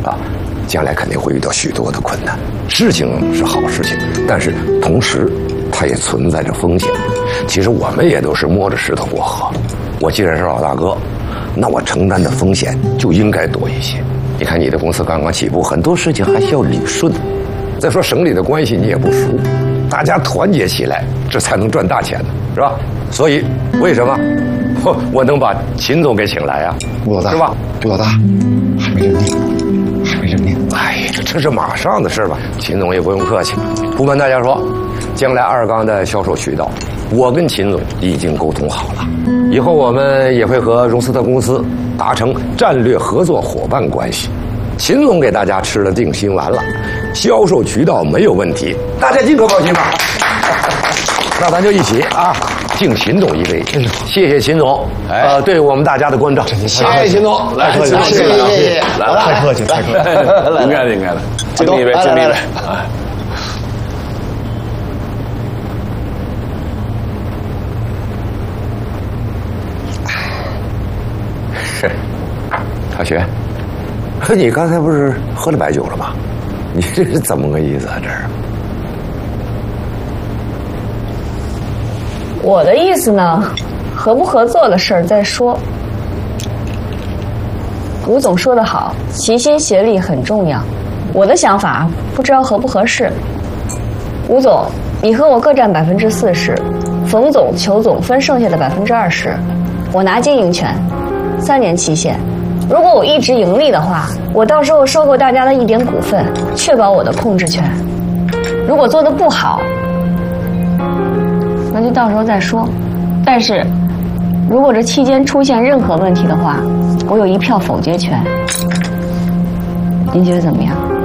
啊，将来肯定会遇到许多的困难。事情是好事情，但是同时它也存在着风险。其实我们也都是摸着石头过河。我既然是老大哥，那我承担的风险就应该多一些。你看你的公司刚刚起步，很多事情还需要理顺。再说省里的关系你也不熟，大家团结起来，这才能赚大钱呢，是吧？所以为什么我能把秦总给请来啊？ 吴老大是吧？ 吴老大，还没任命，还没任命。 哎呀，这是马上的事吧？秦总也不用客气。不瞒大家说，将来二缸的销售渠道，我跟秦总已经沟通好了。以后我们也会和荣斯特公司达成战略合作伙伴关系。秦总给大家吃了定心丸了，销售渠道没有问题，大家尽可高兴吧。那咱就一起啊，敬秦总一杯，谢谢秦总，对我们大家的关照，谢谢秦总，来， 谢谢， 来， 太客气，太客气， 应该的，应该的，敬你一杯，敬你一杯。小雪，你刚才不是喝了白酒了吗？你这是怎么个意思啊？这是？ 我的意思呢，合不合作的事儿再说。吴总说得好，齐心协力很重要。我的想法不知道合不合适。吴总，你和我各占40%，冯总、裘总分剩下的20%，我拿经营权，3年期限。如果我一直盈利的话，我到时候收购大家的1点股份，确保我的控制权。如果做得不好，那就到时候再说。但是，如果这期间出现任何问题的话，我有1票否决权。您觉得怎么样？